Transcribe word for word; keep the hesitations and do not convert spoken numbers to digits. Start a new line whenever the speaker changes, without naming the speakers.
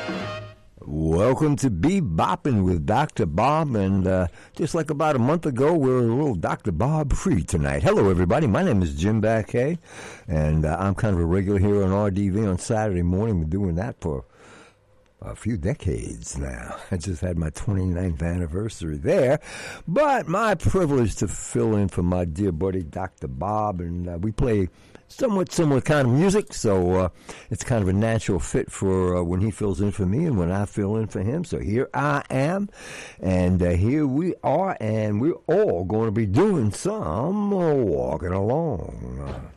Welcome to Be Boppin' with Doctor Bob, and uh, just like about a month ago, we're a little Doctor Bob free tonight. Hello, everybody. My name is Jim Baquet, and uh, I'm kind of a regular here on R D V on Saturday morning. We're doing that for a few decades now. I just had my twenty-ninth anniversary there, but my privilege to fill in for my dear buddy Doctor Bob, and uh, we play somewhat similar kind of music, so uh, it's kind of a natural fit for uh, when he fills in for me and when I fill in for him. So here I am, and uh, here we are, and we're all going to be doing some uh, walking along. Uh,